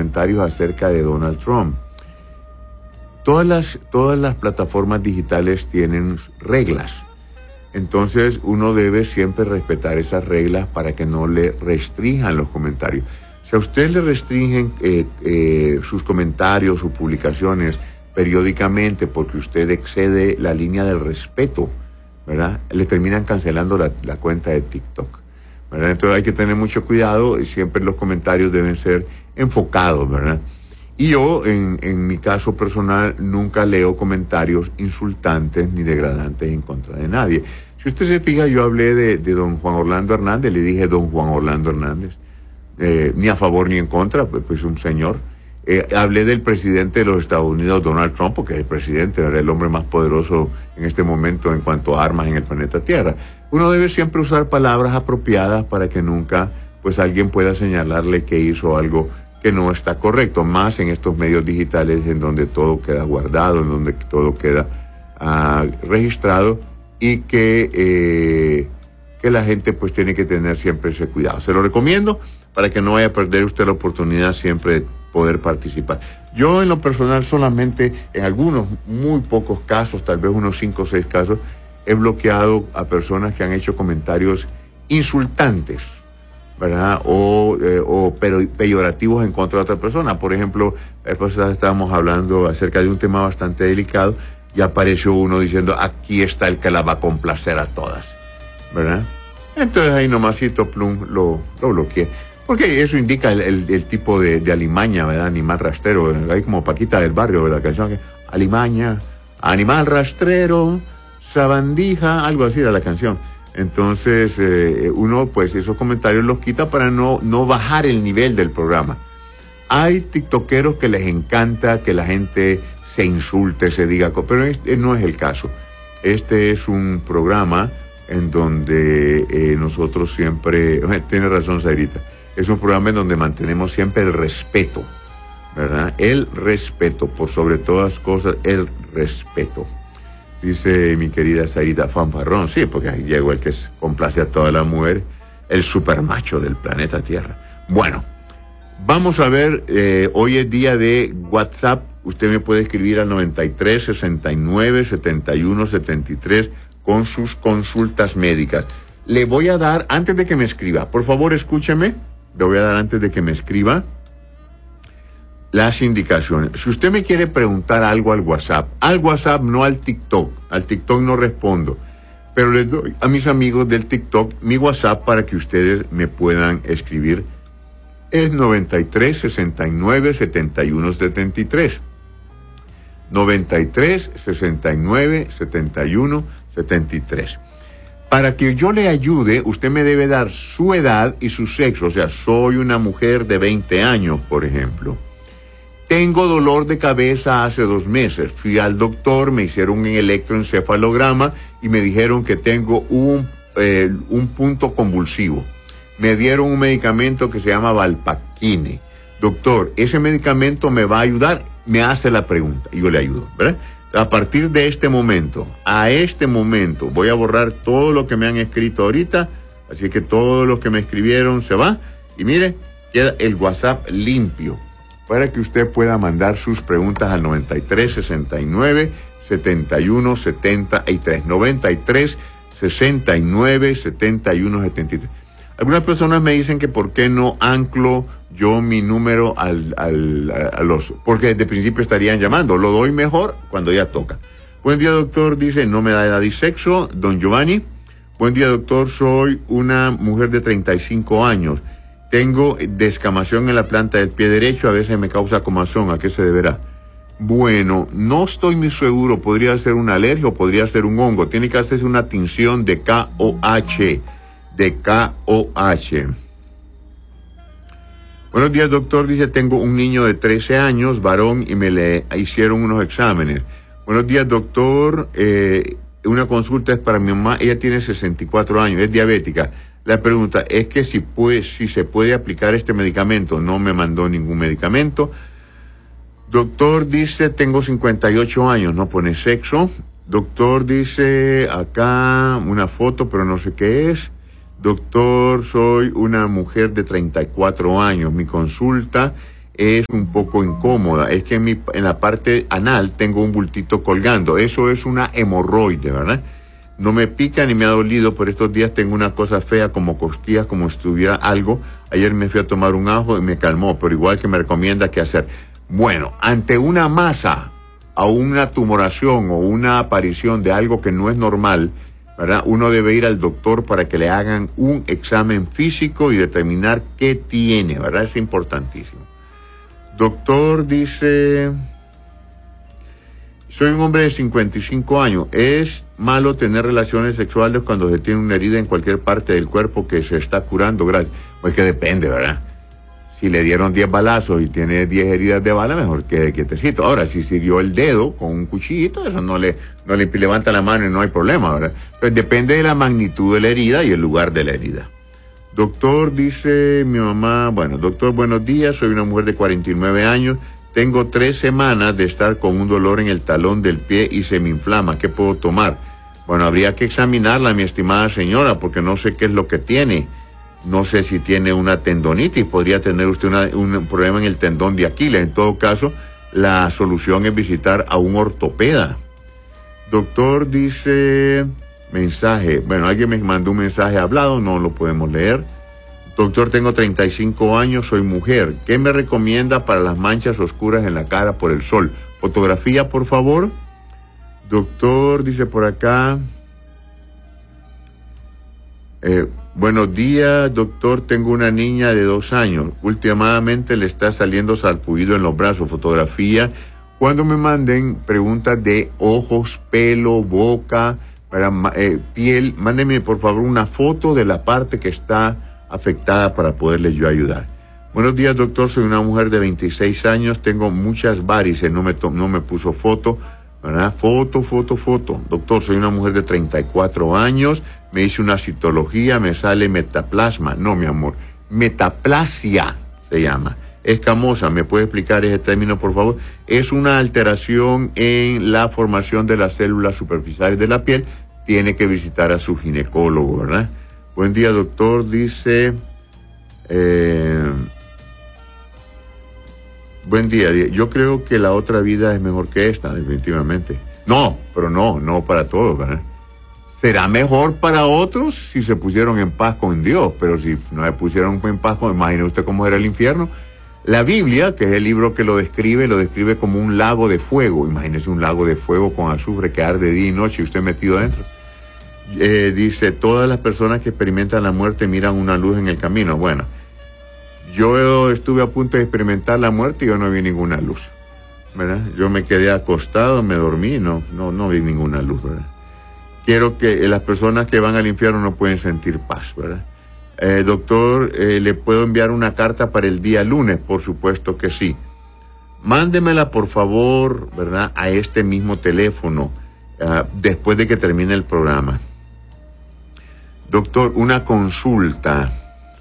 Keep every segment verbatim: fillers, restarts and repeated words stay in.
comentarios acerca de Donald Trump. Todas las, todas las plataformas digitales tienen reglas. Entonces uno debe siempre respetar esas reglas para que no le restrinjan los comentarios. Si a usted le restringen eh, eh, sus comentarios, sus publicaciones periódicamente porque usted excede la línea del respeto, ¿verdad? Le terminan cancelando la, la cuenta de TikTok, ¿verdad? Entonces hay que tener mucho cuidado y siempre los comentarios deben ser enfocados, ¿verdad? Y yo, en, en mi caso personal, nunca leo comentarios insultantes ni degradantes en contra de nadie. Si usted se fija, yo hablé de, de don Juan Orlando Hernández, le dije don Juan Orlando Hernández, eh, ni a favor ni en contra, pues, pues un señor. Eh, hablé del presidente de los Estados Unidos, Donald Trump, porque es el presidente, era el hombre más poderoso en este momento en cuanto a armas en el planeta Tierra. Uno debe siempre usar palabras apropiadas para que nunca, pues, alguien pueda señalarle que hizo algo que no está correcto, más en estos medios digitales en donde todo queda guardado, en donde todo queda uh, registrado y que, eh, que la gente pues tiene que tener siempre ese cuidado. Se lo recomiendo para que no vaya a perder usted la oportunidad siempre de poder participar. Yo en lo personal solamente en algunos muy pocos casos, tal vez unos cinco o seis casos, he bloqueado a personas que han hecho comentarios insultantes, ¿verdad? O, eh, o pero, peyorativos en contra de otra persona. Por ejemplo, pues estábamos hablando acerca de un tema bastante delicado y apareció uno diciendo, aquí está el que la va a complacer a todas, ¿verdad? Entonces ahí nomasito, plum, lo, lo bloqueé. Porque eso indica el, el, el tipo de, de alimaña, ¿verdad? Animal rastrero, ¿verdad? Hay como Paquita del Barrio, ¿verdad? La canción que, alimaña, animal rastrero, sabandija, algo así era la canción. Entonces, eh, uno, pues, esos comentarios los quita para no, no bajar el nivel del programa. Hay tiktokeros que les encanta que la gente se insulte, se diga, pero este no es el caso. Este es un programa en donde eh, nosotros siempre, tiene razón Zairita, es un programa en donde mantenemos siempre el respeto, ¿verdad? El respeto, por sobre todas cosas, el respeto. Dice mi querida Zairita, fanfarrón, sí, porque ahí llegó el que complace a toda la mujer, el supermacho del planeta Tierra. Bueno, vamos a ver, eh, hoy es día de WhatsApp, usted me puede escribir al noventa y tres, sesenta y nueve, setenta y uno, setenta y tres con sus consultas médicas. Le voy a dar, antes de que me escriba, por favor escúcheme, le voy a dar antes de que me escriba las indicaciones. Si usted me quiere preguntar algo al WhatsApp, al WhatsApp, no al TikTok, al TikTok no respondo, pero les doy a mis amigos del TikTok mi WhatsApp para que ustedes me puedan escribir. Es noventa y tres, sesenta y nueve, setenta y uno, setenta y tres. noventa y tres, sesenta y nueve, setenta y uno, setenta y tres. Para que yo le ayude, usted me debe dar su edad y su sexo. O sea, soy una mujer de veinte años, por ejemplo. Tengo dolor de cabeza hace dos meses. Fui al doctor, me hicieron un electroencefalograma y me dijeron que tengo un, eh, un punto convulsivo. Me dieron un medicamento que se llama Valpaquine. Doctor, ¿ese medicamento me va a ayudar? Me hace la pregunta y yo le ayudo, ¿verdad? A partir de este momento, a este momento, voy a borrar todo lo que me han escrito ahorita, así que todo lo que me escribieron se va. Y mire, queda el WhatsApp limpio, para que usted pueda mandar sus preguntas al noventa y tres, sesenta y nueve, setenta y uno, setenta y tres. noventa y tres, sesenta y nueve, setenta y uno, setenta y tres. Algunas personas me dicen que por qué no anclo yo mi número al, al, a los, porque desde el principio estarían llamando. Lo doy mejor cuando ya toca. Buen día, doctor, dice, no me da edad y sexo, don Giovanni. Buen día, doctor, soy una mujer de treinta y cinco años. Tengo descamación en la planta del pie derecho, a veces me causa comezón, ¿a qué se deberá? Bueno, no estoy muy seguro, podría ser una alergia o podría ser un hongo. Tiene que hacerse una tinción de K O H, de K O H. Buenos días, doctor, dice, tengo un niño de trece años, varón, y me le hicieron unos exámenes. Buenos días, doctor, eh, una consulta es para mi mamá, ella tiene sesenta y cuatro años, es diabética. La pregunta es que si, puede, si se puede aplicar este medicamento. No me mandó ningún medicamento. Doctor, dice, tengo cincuenta y ocho años, no pone sexo. Doctor, dice, acá una foto, pero no sé qué es. Doctor, soy una mujer de treinta y cuatro años. Mi consulta es un poco incómoda. Es que en, mi, en la parte anal tengo un bultito colgando. Eso es una hemorroide, ¿verdad? No me pica ni me ha dolido, por estos días tengo una cosa fea como cosquillas, como si tuviera algo. Ayer me fui a tomar un ajo y me calmó, pero igual que me recomienda qué hacer. Bueno, ante una masa, a una tumoración o una aparición de algo que no es normal, ¿verdad? Uno debe ir al doctor para que le hagan un examen físico y determinar qué tiene, ¿verdad? Es importantísimo. Doctor dice, soy un hombre de cincuenta y cinco años. ¿Es malo tener relaciones sexuales cuando se tiene una herida en cualquier parte del cuerpo que se está curando? Gracias. Pues que depende, ¿verdad? Si le dieron diez balazos y tiene diez heridas de bala, mejor que quietecito. Ahora, si se dio el dedo con un cuchillito, eso no le, no le levanta la mano y no hay problema, ¿verdad? Entonces depende de la magnitud de la herida y el lugar de la herida. Doctor, dice mi mamá, bueno, doctor, buenos días, soy una mujer de cuarenta y nueve años, tengo tres semanas de estar con un dolor en el talón del pie y se me inflama, ¿qué puedo tomar? Bueno, habría que examinarla, mi estimada señora, porque no sé qué es lo que tiene. No sé si tiene una tendonitis, podría tener usted una, un problema en el tendón de Aquiles. En todo caso, la solución es visitar a un ortopeda. Doctor, dice, mensaje. Bueno, alguien me mandó un mensaje hablado, no lo podemos leer. Doctor, tengo treinta y cinco años, soy mujer. ¿Qué me recomienda para las manchas oscuras en la cara por el sol? Fotografía, por favor. Doctor, dice por acá. Eh, buenos días, doctor. Tengo una niña de dos años. Últimamente le está saliendo sarpullido en los brazos. Fotografía. Cuando me manden preguntas de ojos, pelo, boca, para, eh, piel, mándenme por favor una foto de la parte que está afectada para poderles yo ayudar. Buenos días, doctor. Soy una mujer de veintiséis años. Tengo muchas varices. No me, no me puso foto. ¿Verdad? Foto, foto, foto. Doctor, soy una mujer de treinta y cuatro años, me hice una citología, me sale metaplasma. No, mi amor, metaplasia se llama. Escamosa, ¿me puede explicar ese término, por favor? Es una alteración en la formación de las células superficiales de la piel. Tiene que visitar a su ginecólogo, ¿verdad? Buen día, doctor, dice... Eh, Buen día, yo creo que la otra vida es mejor que esta, definitivamente. No, pero no, no para todos, ¿verdad? Será mejor para otros si se pusieron en paz con Dios, pero si no se pusieron en paz con, imagine usted cómo era el infierno. La Biblia, que es el libro que lo describe, lo describe como un lago de fuego. Imagínese un lago de fuego con azufre que arde día y noche y usted metido dentro. Eh, dice, todas las personas que experimentan la muerte miran una luz en el camino. Bueno, yo estuve a punto de experimentar la muerte y yo no vi ninguna luz, ¿verdad? Yo me quedé acostado, me dormí, no, no, no vi ninguna luz, ¿verdad? Quiero que las personas que van al infierno no pueden sentir paz, ¿verdad? Eh, doctor, eh, ¿le puedo enviar una carta para el día lunes? Por supuesto que sí. Mándemela, por favor, ¿verdad? A este mismo teléfono, uh, después de que termine el programa. Doctor, una consulta.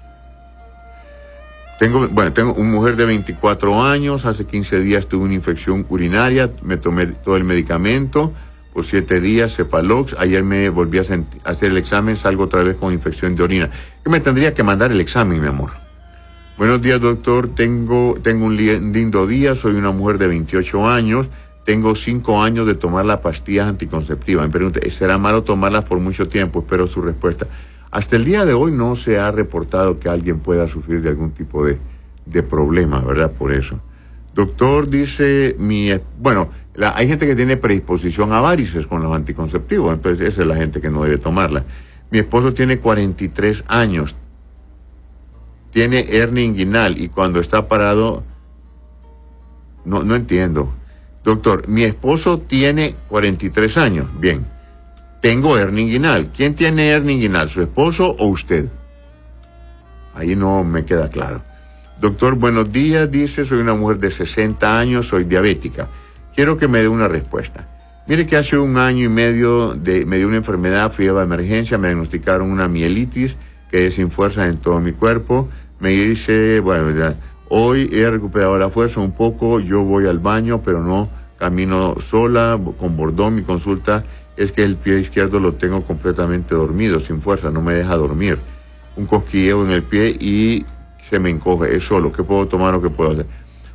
Tengo, bueno, tengo una mujer de veinticuatro años, hace quince días tuve una infección urinaria, me tomé todo el medicamento, por siete días, Cepalox, ayer me volví a, a hacer el examen, salgo otra vez con infección de orina. ¿Qué me tendría que mandar el examen, mi amor? Buenos días, doctor, tengo, tengo un lindo día, soy una mujer de veintiocho años, tengo cinco años de tomar las pastillas anticonceptivas. Me pregunta, ¿será malo tomarlas por mucho tiempo? Espero su respuesta. Hasta el día de hoy no se ha reportado que alguien pueda sufrir de algún tipo de, de problema, ¿verdad? Por eso. Doctor, dice, mi, bueno, la, hay gente que tiene predisposición a varices con los anticonceptivos, entonces esa es la gente que no debe tomarla. Mi esposo tiene cuarenta y tres años, tiene hernia inguinal y cuando está parado, no, no entiendo. Doctor, mi esposo tiene cuarenta y tres años, bien. Tengo hernia inguinal. ¿Quién tiene hernia inguinal, su esposo o usted? Ahí no me queda claro. Doctor, buenos días, dice, soy una mujer de sesenta años, soy diabética. Quiero que me dé una respuesta. Mire que hace un año y medio de, me dio una enfermedad, fui a la emergencia, me diagnosticaron una mielitis, que es sin fuerza en todo mi cuerpo. Me dice, bueno, ya, hoy he recuperado la fuerza un poco, yo voy al baño, pero no camino sola, con bordón, mi consulta es que el pie izquierdo lo tengo completamente dormido, sin fuerza, no me deja dormir. Un cosquilleo en el pie y se me encoge, es solo. ¿Qué puedo tomar o qué puedo hacer?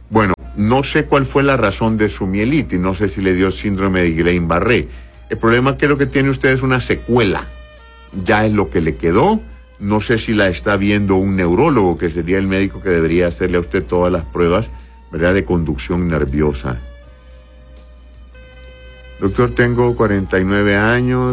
No sé cuál fue la razón de su mielitis, no sé si le dio síndrome de Guillain-Barré. El problema es que lo que tiene usted es una secuela, ya es lo que le quedó. No sé si la está viendo un neurólogo, que sería el médico que debería hacerle a usted todas las pruebas, ¿verdad?, de conducción nerviosa. Doctor, tengo cuarenta y nueve años.